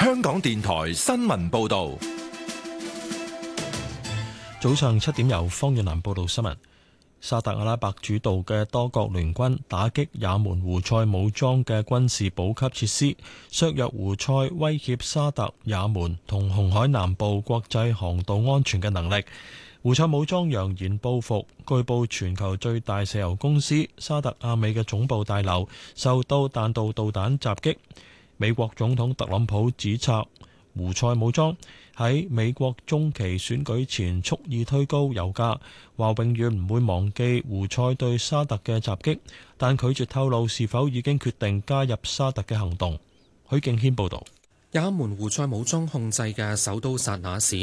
香港電台新聞報道。 早上7點，由方遠南報道新聞。沙特阿拉伯主導嘅多國聯軍打擊也門胡塞武裝嘅軍事補給設施，削弱胡塞威脅沙特、也門同紅海南部國際航道安全嘅能力。胡塞武裝揚言報復，據報全球最大石油公司沙特阿美嘅總部大樓受到彈道導彈襲擊。美國總統特朗普指責胡塞武裝喺美國中期選舉前蓄意推高油價，話永遠唔會忘記胡塞對沙特嘅襲擊，但拒絕透露是否已經決定加入沙特嘅行動。許敬軒報導。 也門胡塞武裝控制嘅首都薩那市